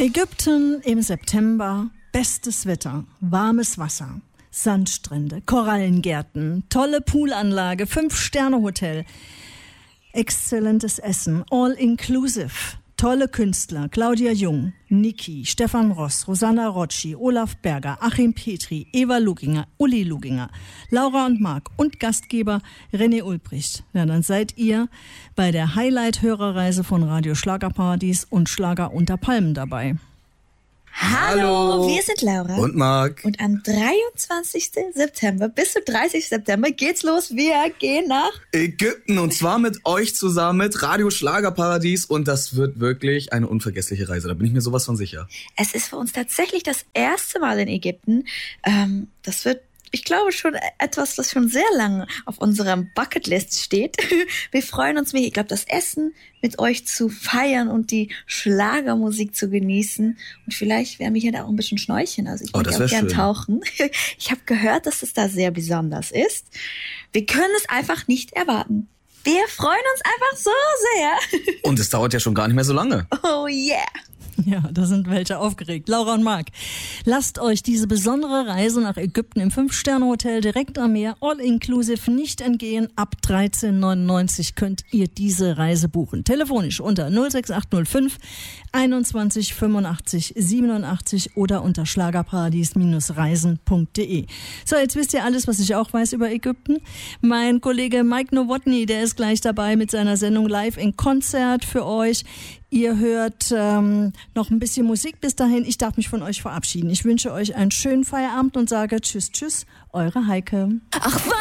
Ägypten im September, bestes Wetter, warmes Wasser, Sandstrände, Korallengärten, tolle Poolanlage, 5-Sterne-Hotel, exzellentes Essen, all inclusive, tolle Künstler, Claudia Jung, Niki, Stefan Ross, Rosanna Rocci, Olaf Berger, Achim Petri, Eva Luginger, Uli Luginger, Laura und Marc und Gastgeber René Ulbricht. Ja, dann seid ihr bei der Highlight-Hörerreise von Radio Schlagerparadies und Schlager unter Palmen dabei. Hallo, wir sind Laura und Marc. Und am 23. September bis zum 30. September geht's los. Wir gehen nach Ägypten und zwar mit euch zusammen mit Radio Schlagerparadies und das wird wirklich eine unvergessliche Reise. Da bin ich mir sowas von sicher. Es ist für uns tatsächlich das erste Mal in Ägypten. Das wird, ich glaube, schon etwas, das schon sehr lange auf unserem Bucketlist steht. Wir freuen uns mega. Ich glaube, das Essen mit euch zu feiern und die Schlagermusik zu genießen. Und vielleicht werden wir hier da auch ein bisschen schnorcheln. Also ich würde auch gern tauchen. Ich habe gehört, dass es da sehr besonders ist. Wir können es einfach nicht erwarten. Wir freuen uns einfach so sehr. Und es dauert ja schon gar nicht mehr so lange. Oh yeah. Ja, da sind welche aufgeregt. Laura und Marc, lasst euch diese besondere Reise nach Ägypten im 5-Sterne-Hotel direkt am Meer, all inclusive, nicht entgehen. Ab 13,99 könnt ihr diese Reise buchen. Telefonisch unter 06805 21 85 87 oder unter schlagerparadies-reisen.de. So, jetzt wisst ihr alles, was ich auch weiß über Ägypten. Mein Kollege Mike Nowotny, der ist gleich dabei mit seiner Sendung Live in Konzert für euch. Ihr hört noch ein bisschen Musik bis dahin. Ich darf mich von euch verabschieden. Ich wünsche euch einen schönen Feierabend und sage Tschüss, tschüss, eure Heike. Ach,